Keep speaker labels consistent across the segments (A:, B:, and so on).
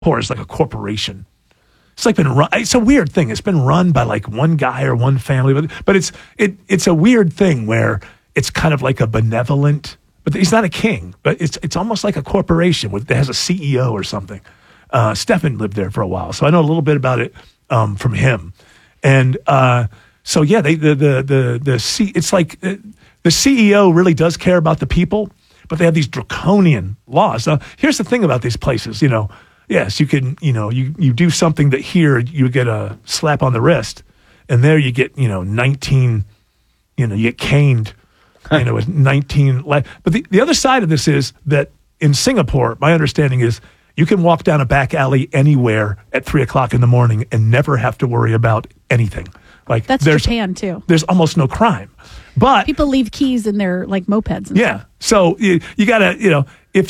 A: Singapore is like a corporation. It's like been run. It's a weird thing. It's been run by like one guy or one family, but it's a weird thing where it's kind of like a benevolent. But he's not a king. But it's almost like a corporation that has a CEO or something. Stefan lived there for a while, so I know a little bit about it from him. And so yeah, it's like the CEO really does care about the people, but they have these draconian laws. Now, here's the thing about these places, yes, you can, you do something that here you get a slap on the wrist, and there you get, 19, you get caned, with 19. But the other side of this is that in Singapore, my understanding is you can walk down a back alley anywhere at 3:00 in the morning and never have to worry about anything. Like
B: that's Japan too.
A: There's almost no crime, but
B: people leave keys in their like mopeds. And stuff.
A: So you gotta,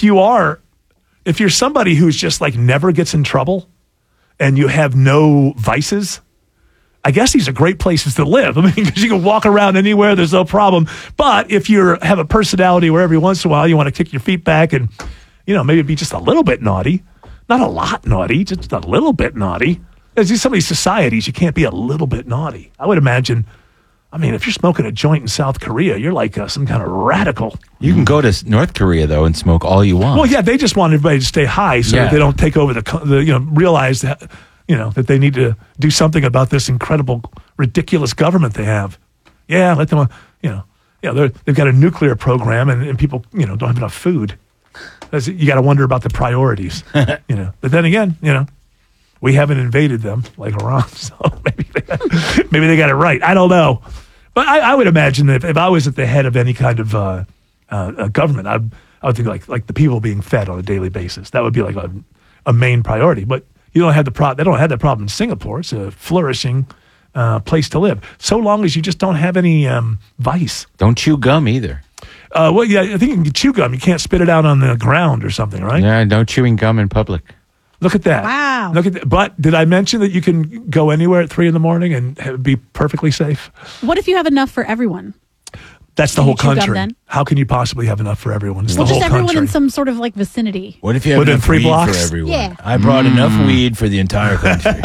A: if you're somebody who's just like never gets in trouble and you have no vices, I guess these are great places to live. I mean, because you can walk around anywhere, there's no problem. But if you have a personality where every once in a while you want to kick your feet back and, maybe be just a little bit naughty, not a lot naughty, just a little bit naughty. There's some of these societies, you can't be a little bit naughty. I would imagine, if you're smoking a joint in South Korea, you're like some kind of radical.
C: You can go to North Korea, though, and smoke all you want.
A: Well, yeah, they just want everybody to stay high so that they don't take over realize that, that they need to do something about this incredible, ridiculous government they have. Yeah, let them, they've got a nuclear program and people, don't have enough food. You got to wonder about the priorities, But then again, we haven't invaded them like Iran, so maybe they got it right. I don't know, but I would imagine that if I was at the head of any kind of a government, I would think like the people being fed on a daily basis. That would be like a main priority. But you don't have the problem. They don't have that problem in Singapore. It's a flourishing place to live, so long as you just don't have any vice.
C: Don't chew gum either.
A: Well, yeah, I think you can chew gum. You can't spit it out on the ground or something, right?
C: Yeah, no chewing gum in public.
A: Look at that.
B: Wow.
A: Look at that. But did I mention that you can go anywhere at 3 a.m. and be perfectly safe?
B: What if you have enough for everyone?
A: That's the whole country. How can you possibly have enough for everyone? It's the whole
B: just everyone
A: country.
B: In some sort of like vicinity.
C: What if you have enough
A: 3
C: weed
A: blocks?
C: for everyone?
B: Yeah.
C: I brought enough weed for the entire country.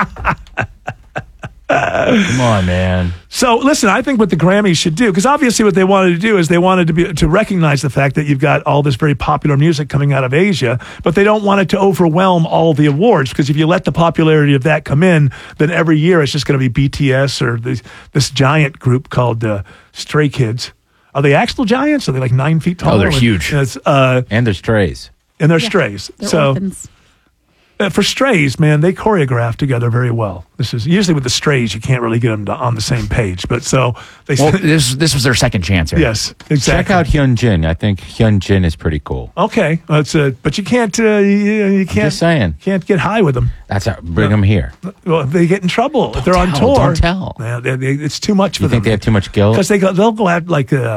C: Come on, man.
A: So, listen, I think what the Grammys should do, because obviously what they wanted to do is they wanted to recognize the fact that you've got all this very popular music coming out of Asia, but they don't want it to overwhelm all the awards, because if you let the popularity of that come in, then every year it's just going to be BTS or this giant group called Stray Kids. Are they actual giants? Are they like 9 feet tall?
C: Oh, they're huge. And they're strays.
A: And they're strays.
B: They're orphans.
A: For strays, man, they choreograph together very well. This is usually with the strays, you can't really get them on the same page. But so they.
D: Well, this was their second chance here.
A: Yes, exactly.
C: Check out Hyunjin. I think Hyunjin is pretty cool.
A: Okay, but you can't. You can't.
C: Just saying,
A: can't get high with them.
C: Bring them here.
A: Well, if they get in trouble if they're on tour.
D: Don't tell.
A: It's too much for them.
C: You think they have too much guilt?
A: Because they'll go out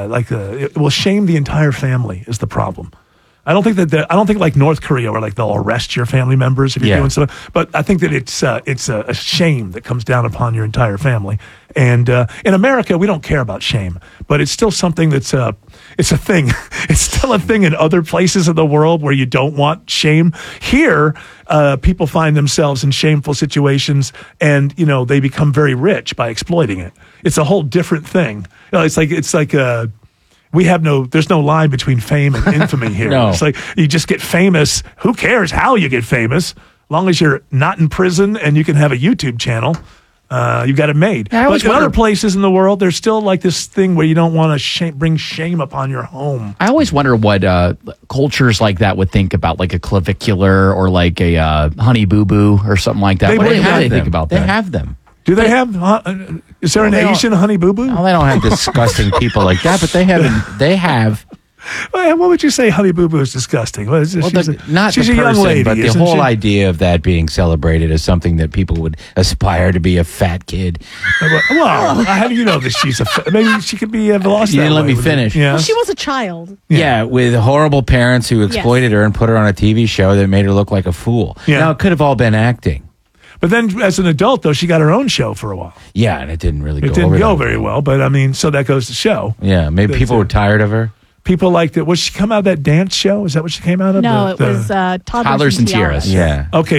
A: it will shame the entire family. Is the problem. I don't think like North Korea where like they'll arrest your family members if you're doing something. But I think that it's a shame that comes down upon your entire family. And in America, we don't care about shame, but it's still something it's a thing. It's still a thing in other places of the world where you don't want shame. Here, people find themselves in shameful situations, and they become very rich by exploiting it. It's a whole different thing. It's like there's no line between fame and infamy here.
C: No.
A: It's like you just get famous. Who cares how you get famous? As long as you're not in prison and you can have a YouTube channel, you've got it made.
D: Yeah,
A: but in other places in the world, there's still like this thing where you don't want to bring shame upon your home.
D: I always wonder what cultures like that would think about like a clavicular or like a Honey Boo Boo or something like that. What do they think about that?
C: They have them.
A: Do they have? Is there an Asian Honey Boo Boo?
C: Well, they don't have disgusting people like that, but they have.
A: What would you say Honey Boo Boo is disgusting? She's a young lady,
C: but the whole idea of that being celebrated as something that people would aspire to be a fat kid.
A: Well, how do you know that she's maybe she could be lost?
C: You didn't let me finish.
A: Yeah.
B: Well, she was a child.
C: Yeah, with horrible parents who exploited her and put her on a TV show that made her look like a fool.
A: Yeah.
C: Now, it could have all been acting.
A: But then, as an adult, though, she got her own show for a while.
C: Yeah, and it didn't really
A: It
C: go
A: didn't
C: over
A: go
C: that
A: very well, but I mean, so that goes to show.
C: Yeah, maybe people were tired of her.
A: People liked it. Was she come out of that dance show? Is that what she came out of?
B: No, it was Toddlers
D: Toddlers and Tiaras.
C: Yeah.
A: Okay.